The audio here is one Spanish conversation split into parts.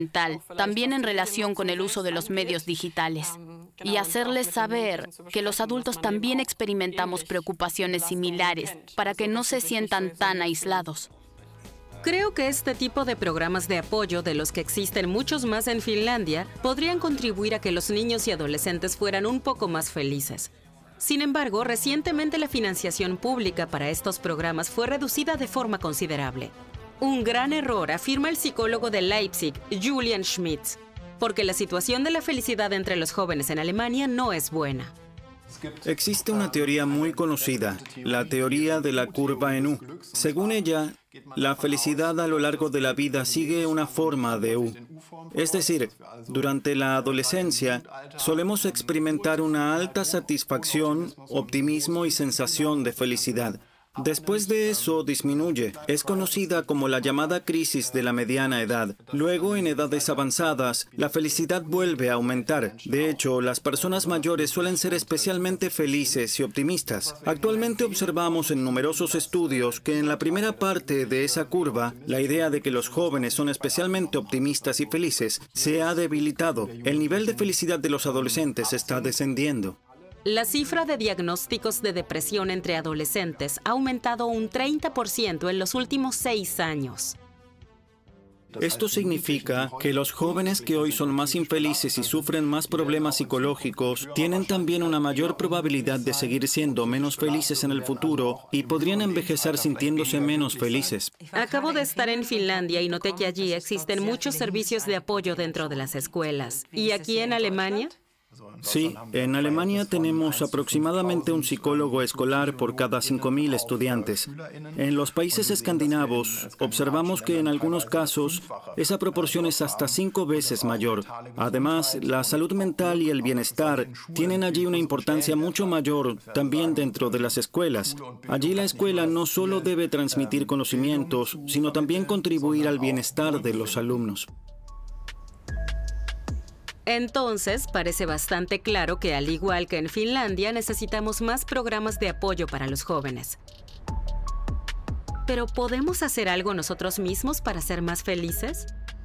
también en relación con el uso de los medios digitales, y hacerles saber que los adultos también experimentamos preocupaciones similares para que no se sientan tan aislados. Creo que este tipo de programas de apoyo, de los que existen muchos más en Finlandia, podrían contribuir a que los niños y adolescentes fueran un poco más felices. Sin embargo, recientemente la financiación pública para estos programas fue reducida de forma considerable. Un gran error, afirma el psicólogo de Leipzig, Julian Schmitz, porque la situación de la felicidad entre los jóvenes en Alemania no es buena. Existe una teoría muy conocida, la teoría de la curva en U. Según ella, la felicidad a lo largo de la vida sigue una forma de U. Es decir, durante la adolescencia solemos experimentar una alta satisfacción, optimismo y sensación de felicidad. Después de eso disminuye. Es conocida como la llamada crisis de la mediana edad. Luego, en edades avanzadas, la felicidad vuelve a aumentar. De hecho, las personas mayores suelen ser especialmente felices y optimistas. Actualmente observamos en numerosos estudios que en la primera parte de esa curva, la idea de que los jóvenes son especialmente optimistas y felices se ha debilitado. El nivel de felicidad de los adolescentes está descendiendo. La cifra de diagnósticos de depresión entre adolescentes ha aumentado un 30% en los últimos 6 años. Esto significa que los jóvenes que hoy son más infelices y sufren más problemas psicológicos tienen también una mayor probabilidad de seguir siendo menos felices en el futuro y podrían envejecer sintiéndose menos felices. Acabo de estar en Finlandia y noté que allí existen muchos servicios de apoyo dentro de las escuelas. ¿Y aquí en Alemania? Sí, en Alemania tenemos aproximadamente un psicólogo escolar por cada 5.000 estudiantes. En los países escandinavos observamos que en algunos casos esa proporción es hasta 5 veces mayor. Además, la salud mental y el bienestar tienen allí una importancia mucho mayor también dentro de las escuelas. Allí la escuela no solo debe transmitir conocimientos, sino también contribuir al bienestar de los alumnos. Entonces, parece bastante claro que, al igual que en Finlandia, necesitamos más programas de apoyo para los jóvenes. ¿Pero podemos hacer algo nosotros mismos para ser más felices?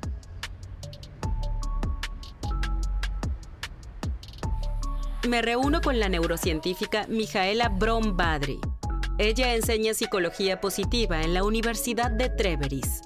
Me reúno con la neurocientífica Mihaela Brombadri. Ella enseña psicología positiva en la Universidad de Treveris.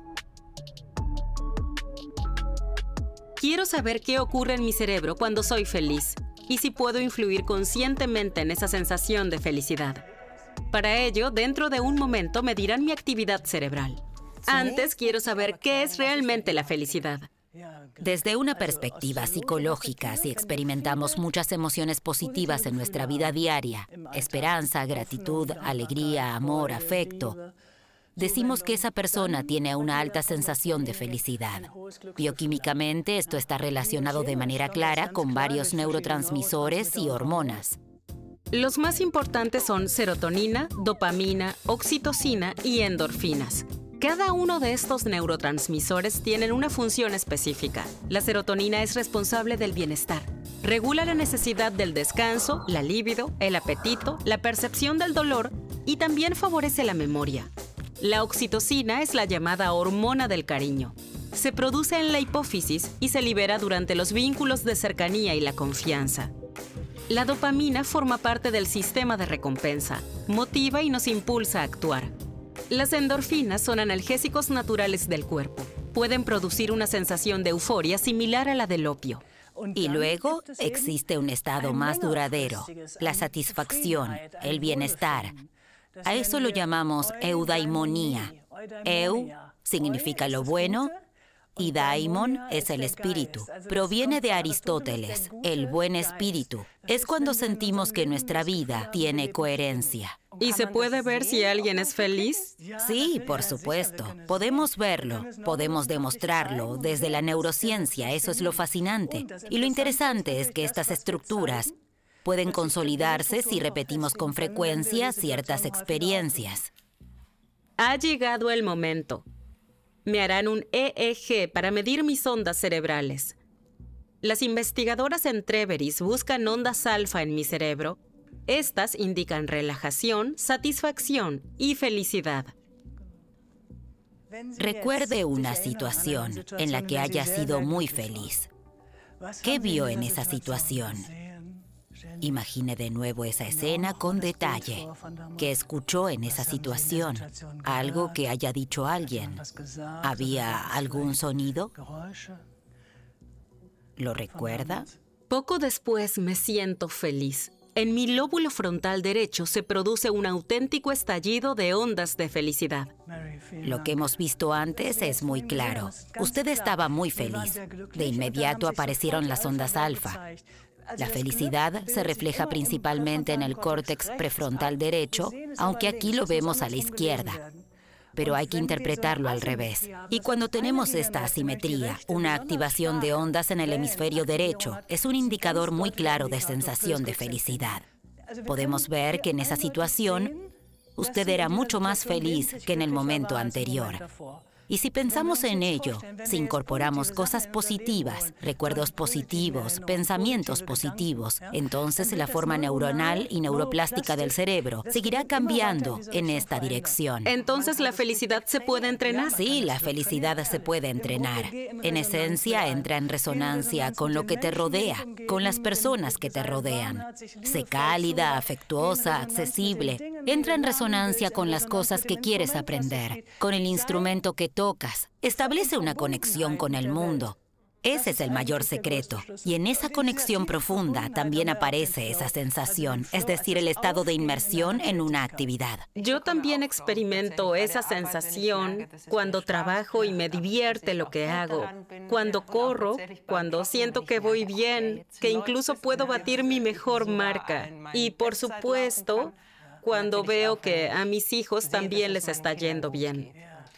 Quiero saber qué ocurre en mi cerebro cuando soy feliz y si puedo influir conscientemente en esa sensación de felicidad. Para ello, dentro de un momento me dirán mi actividad cerebral. Antes quiero saber qué es realmente la felicidad. Desde una perspectiva psicológica, si experimentamos muchas emociones positivas en nuestra vida diaria, esperanza, gratitud, alegría, amor, afecto, decimos que esa persona tiene una alta sensación de felicidad. Bioquímicamente, esto está relacionado de manera clara con varios neurotransmisores y hormonas. Los más importantes son serotonina, dopamina, oxitocina y endorfinas. Cada uno de estos neurotransmisores tienen una función específica. La serotonina es responsable del bienestar. Regula la necesidad del descanso, la libido, el apetito, la percepción del dolor y también favorece la memoria. La oxitocina es la llamada hormona del cariño. Se produce en la hipófisis y se libera durante los vínculos de cercanía y la confianza. La dopamina forma parte del sistema de recompensa, motiva y nos impulsa a actuar. Las endorfinas son analgésicos naturales del cuerpo. Pueden producir una sensación de euforia similar a la del opio. Y luego existe un estado más duradero, la satisfacción, el bienestar. A eso lo llamamos eudaimonía. Eu significa lo bueno y daimon es el espíritu. Proviene de Aristóteles, el buen espíritu. Es cuando sentimos que nuestra vida tiene coherencia. ¿Y se puede ver si alguien es feliz? Sí, por supuesto. Podemos verlo, podemos demostrarlo. Desde la neurociencia, eso es lo fascinante. Y lo interesante es que estas estructuras pueden consolidarse si repetimos con frecuencia ciertas experiencias. Ha llegado el momento. Me harán un EEG para medir mis ondas cerebrales. Las investigadoras en Treveris buscan ondas alfa en mi cerebro. Estas indican relajación, satisfacción y felicidad. Recuerde una situación en la que haya sido muy feliz. ¿Qué vio en esa situación? Imagine de nuevo esa escena con detalle. ¿Qué escuchó en esa situación? ¿Algo que haya dicho alguien? ¿Había algún sonido? ¿Lo recuerda? Poco después me siento feliz. En mi lóbulo frontal derecho se produce un auténtico estallido de ondas de felicidad. Lo que hemos visto antes es muy claro. Usted estaba muy feliz. De inmediato aparecieron las ondas alfa. La felicidad se refleja principalmente en el córtex prefrontal derecho, aunque aquí lo vemos a la izquierda. Pero hay que interpretarlo al revés. Y cuando tenemos esta asimetría, una activación de ondas en el hemisferio derecho es un indicador muy claro de sensación de felicidad. Podemos ver que en esa situación, usted era mucho más feliz que en el momento anterior. Y si pensamos en ello, si incorporamos cosas positivas, recuerdos positivos, pensamientos positivos, entonces la forma neuronal y neuroplástica del cerebro seguirá cambiando en esta dirección. ¿Entonces la felicidad se puede entrenar? Sí, la felicidad se puede entrenar. En esencia, entra en resonancia con lo que te rodea, con las personas que te rodean. Sé cálida, afectuosa, accesible. Entra en resonancia con las cosas que quieres aprender, con el instrumento que tocas. Establece una conexión con el mundo. Ese es el mayor secreto. Y en esa conexión profunda también aparece esa sensación, es decir, el estado de inmersión en una actividad. Yo también experimento esa sensación cuando trabajo y me divierte lo que hago, cuando corro, cuando siento que voy bien, que incluso puedo batir mi mejor marca. Y por supuesto, cuando veo que a mis hijos también les está yendo bien.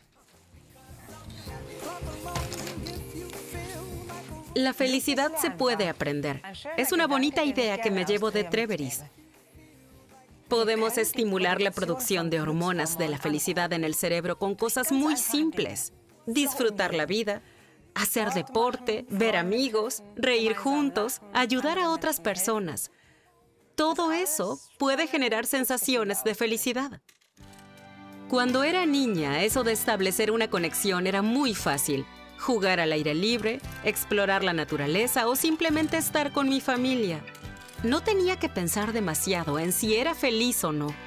La felicidad se puede aprender. Es una bonita idea que me llevo de Treveris. Podemos estimular la producción de hormonas de la felicidad en el cerebro con cosas muy simples. Disfrutar la vida, hacer deporte, ver amigos, reír juntos, ayudar a otras personas. Todo eso puede generar sensaciones de felicidad. Cuando era niña, eso de establecer una conexión era muy fácil. Jugar al aire libre, explorar la naturaleza o simplemente estar con mi familia. No tenía que pensar demasiado en si era feliz o no.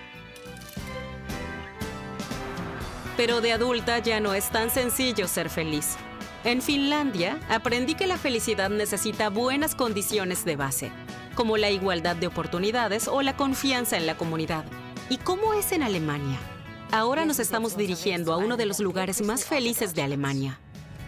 Pero de adulta ya no es tan sencillo ser feliz. En Finlandia, aprendí que la felicidad necesita buenas condiciones de base, como la igualdad de oportunidades o la confianza en la comunidad. ¿Y cómo es en Alemania? Ahora nos estamos dirigiendo a uno de los lugares más felices de Alemania.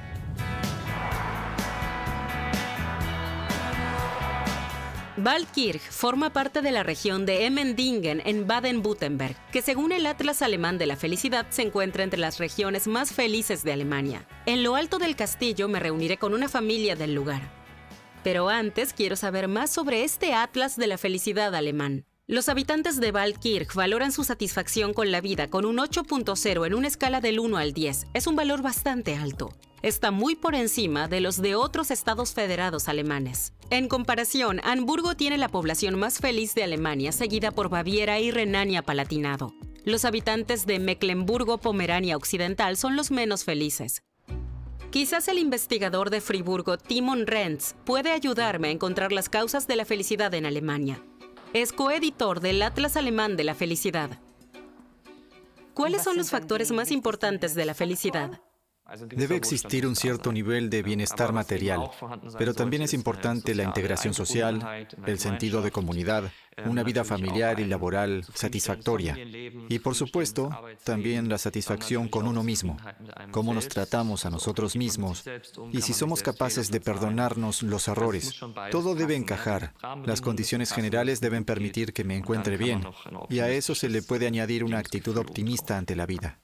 Waldkirch forma parte de la región de Emmendingen en Baden-Württemberg, que según el Atlas Alemán de la Felicidad se encuentra entre las regiones más felices de Alemania. En lo alto del castillo me reuniré con una familia del lugar. Pero antes quiero saber más sobre este Atlas de la Felicidad alemán. Los habitantes de Waldkirch valoran su satisfacción con la vida con un 8.0 en una escala del 1 al 10. Es un valor bastante alto. Está muy por encima de los de otros estados federados alemanes. En comparación, Hamburgo tiene la población más feliz de Alemania, seguida por Baviera y Renania-Palatinado. Los habitantes de Mecklemburgo-Pomerania Occidental son los menos felices. Quizás el investigador de Friburgo, Timon Renz, puede ayudarme a encontrar las causas de la felicidad en Alemania. Es coeditor del Atlas Alemán de la Felicidad. ¿Cuáles son los factores más importantes de la felicidad? Debe existir un cierto nivel de bienestar material, pero también es importante la integración social, el sentido de comunidad, una vida familiar y laboral satisfactoria. Y por supuesto, también la satisfacción con uno mismo, cómo nos tratamos a nosotros mismos y si somos capaces de perdonarnos los errores. Todo debe encajar. Las condiciones generales deben permitir que me encuentre bien, y a eso se le puede añadir una actitud optimista ante la vida.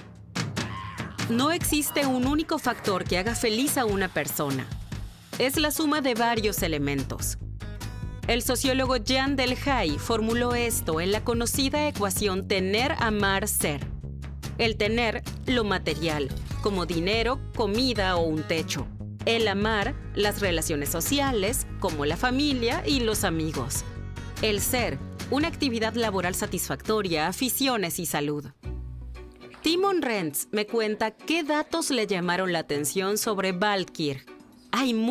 No existe un único factor que haga feliz a una persona. Es la suma de varios elementos. El sociólogo Jan Delhay formuló esto en la conocida ecuación tener, amar, ser. El tener, lo material, como dinero, comida o un techo. El amar, las relaciones sociales, como la familia y los amigos. El ser, una actividad laboral satisfactoria, aficiones y salud. Timon Rentz me cuenta qué datos le llamaron la atención sobre Valkyr. Hay